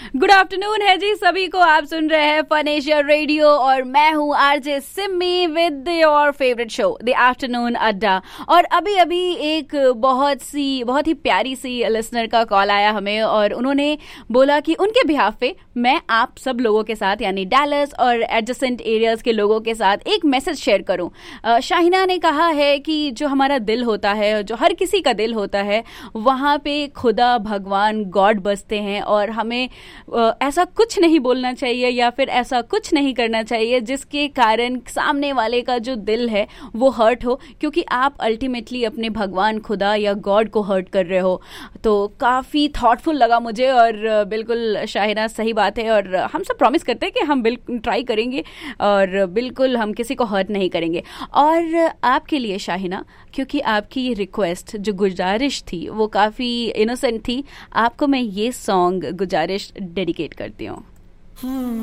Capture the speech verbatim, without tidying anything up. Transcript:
Good afternoon है जी सभी को। आप सुन रहे हैं फन एशिया रेडियो और मैं हूँ RJ Simi with your favourite show the afternoon अड्डा। और अभी अभी एक बहुत सी बहुत ही प्यारी सी लिसनर का कॉल आया हमें और उन्होंने बोला कि उनके बिहाफ पे मैं आप सब लोगों के साथ यानी डैलस और एडजेसेंट एरियाज के लोगों के साथ एक मैसेज शेयर करूं। अ, शाहिना ने कहा है कि जो हमारा दिल होता है, जो हर किसी का दिल होता है, वहाँ पे खुदा, भगवान, गॉड बसते हैं और हमें आ, ऐसा कुछ नहीं बोलना चाहिए या फिर ऐसा कुछ नहीं करना चाहिए जिसके कारण सामने वाले का जो दिल है वो हर्ट हो, क्योंकि आप अल्टीमेटली अपने भगवान, खुदा या गॉड को हर्ट कर रहे हो। तो काफ़ी थॉटफुल लगा मुझे और बिल्कुल शाहिना सही बात है और हम सब प्रॉमिस करते हैं कि हम बिल्कुल ट्राई करेंगे और बिल्कुल हम किसी को हर्ट नहीं करेंगे। और आपके लिए शाहिना, क्योंकि आपकी ये रिक्वेस्ट जो गुजारिश थी वो काफ़ी इनोसेंट थी, आपको मैं ये सॉन्ग गुजारिश डेडिकेट करती हूँ।